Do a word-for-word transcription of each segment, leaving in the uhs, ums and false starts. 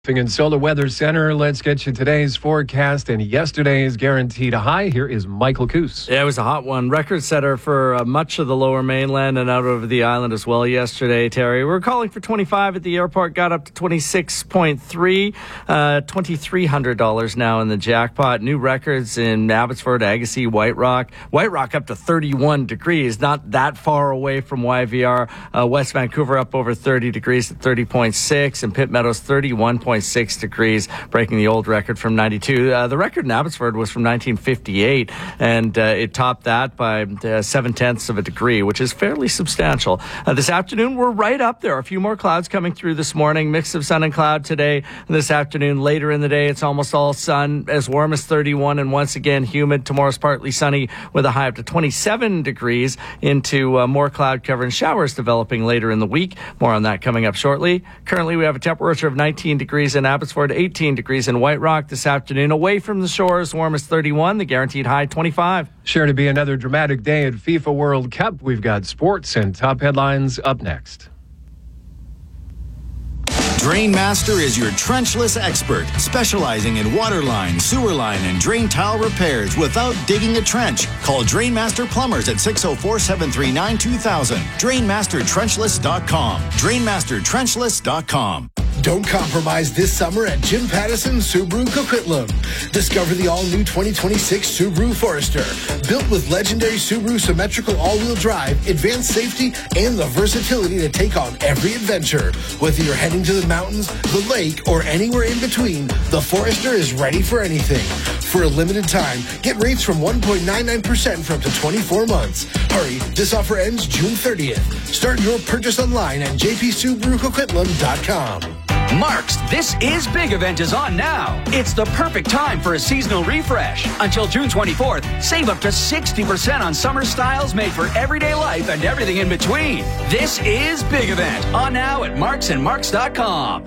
In Solar Weather Center, let's get you today's forecast and yesterday's guaranteed high. Here is Michael Coos. Yeah, it was a hot one. Record setter for uh, much of the lower mainland and out over the island as well yesterday, Terry. We're calling for twenty-five at the airport, got up to twenty-six point three, uh, two thousand three hundred dollars now in the jackpot. New records in Abbotsford, Agassiz, White Rock. White Rock up to thirty-one degrees, not that far away from Y V R. Uh, West Vancouver up over thirty degrees at thirty point six, and Pitt Meadows thirty-one point six degrees, breaking the old record from ninety-two. Uh, the record in Abbotsford was from nineteen fifty-eight, and uh, it topped that by uh, seven-tenths of a degree, which is fairly substantial. Uh, this afternoon, we're right up there. A few more clouds coming through this morning. Mix of sun and cloud today. This afternoon, later in the day, it's almost all sun, as warm as thirty-one, and once again, humid. Tomorrow's partly sunny with a high up to twenty-seven degrees, into uh, more cloud cover and showers developing later in the week. More on that coming up shortly. Currently, we have a temperature of nineteen degrees in Abbotsford, eighteen degrees in White Rock this afternoon. Away from the shores, warm as thirty-one, the guaranteed high twenty-five. Sure to be another dramatic day at FIFA World Cup. We've got sports and top headlines up next. Drainmaster is your trenchless expert, specializing in water line, sewer line, and drain tile repairs without digging a trench. Call Drainmaster Plumbers at six oh four, seven three nine, two thousand. Drainmaster Trenchless dot com. Drainmaster Trenchless dot com. Don't compromise this summer at Jim Pattison Subaru Coquitlam. Discover the all-new twenty twenty-six Subaru Forester. Built with legendary Subaru symmetrical all-wheel drive, advanced safety, and the versatility to take on every adventure. Whether you're heading to the mountains, the lake, or anywhere in between, the Forester is ready for anything. For a limited time, get rates from one point nine nine percent for up to twenty-four months. Hurry, this offer ends June thirtieth. Start your purchase online at j p subaru coquitlam dot com. Mark's This Is Big event is on now. It's the perfect time for a seasonal refresh. Until June twenty-fourth, save up to sixty percent on summer styles made for everyday life and everything in between. This is Big event on now at marks and marks dot com.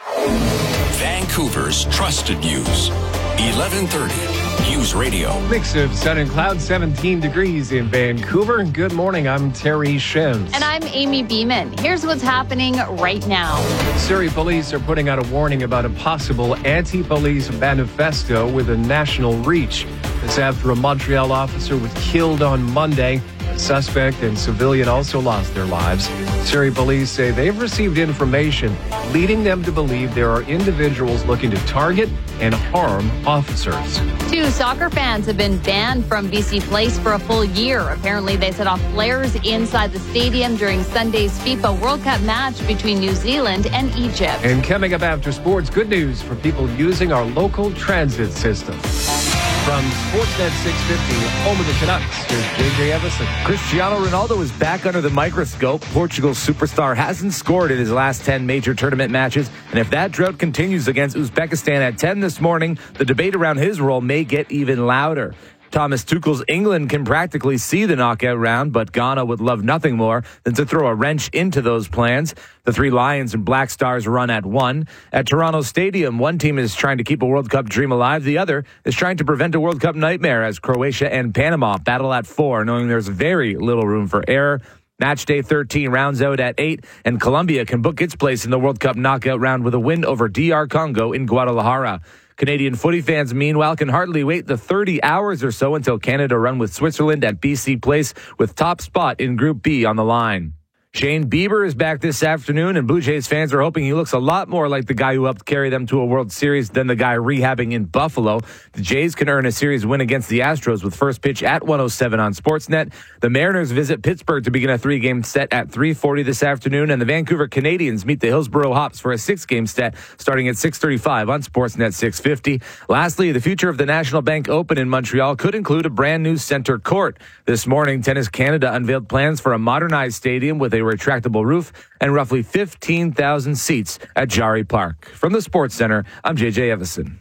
Vancouver's trusted news. eleven thirty News Radio. Mix of sun and cloud, seventeen degrees in Vancouver. Good morning, I'm Terry Shims. And I'm Amy Beeman. Here's what's happening right now. Surrey police are putting out a warning about a possible anti-police manifesto with a national reach. This after a Montreal officer was killed on Monday. A suspect and civilian also lost their lives. Surrey police say they've received information leading them to believe there are individuals looking to target and harm officers. Two soccer fans have been banned from B C Place for a full year. Apparently, they set off flares inside the stadium during Sunday's FIFA World Cup match between New Zealand and Egypt. And coming up after sports, good news for people using our local transit system. From Sportsnet six fifty, home of the Canucks, here's J J Evison. Cristiano Ronaldo is back under the microscope. Portugal's superstar hasn't scored in his last ten major tournament matches, and if that drought continues against Uzbekistan at ten this morning, the debate around his role may get even louder. Thomas Tuchel's England can practically see the knockout round, but Ghana would love nothing more than to throw a wrench into those plans. The three Lions and Black Stars run at one. At Toronto Stadium, one team is trying to keep a World Cup dream alive. The other is trying to prevent a World Cup nightmare as Croatia and Panama battle at four, knowing there's very little room for error. Match day thirteen rounds out at eight, and Colombia can book its place in the World Cup knockout round with a win over D R Congo in Guadalajara. Canadian footy fans, meanwhile, can hardly wait the thirty hours or so until Canada run with Switzerland at B C Place, with top spot in Group B on the line. Shane Bieber is back this afternoon, and Blue Jays fans are hoping he looks a lot more like the guy who helped carry them to a World Series than the guy rehabbing in Buffalo. The Jays can earn a series win against the Astros with first pitch at one oh seven on Sportsnet. The Mariners visit Pittsburgh to begin a three-game set at three forty this afternoon, and the Vancouver Canadians meet the Hillsborough Hops for a six-game set starting at six thirty-five on Sportsnet six fifty. Lastly, the future of the National Bank Open in Montreal could include a brand-new center court. This morning, Tennis Canada unveiled plans for a modernized stadium with a retractable roof and roughly fifteen thousand seats at Jari Park. From the Sports Center, I'm J J Evison.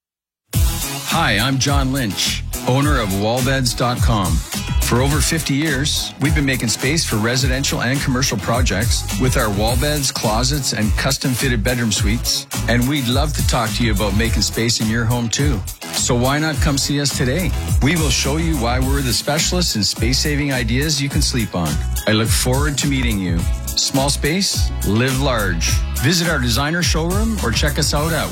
Hi, I'm John Lynch, owner of wall beds dot com. For over fifty years, we've been making space for residential and commercial projects with our wall beds, closets, and custom-fitted bedroom suites. And we'd love to talk to you about making space in your home, too. So why not come see us today? We will show you why we're the specialists in space-saving ideas you can sleep on. I look forward to meeting you. Small space, live large. Visit our designer showroom or check us out at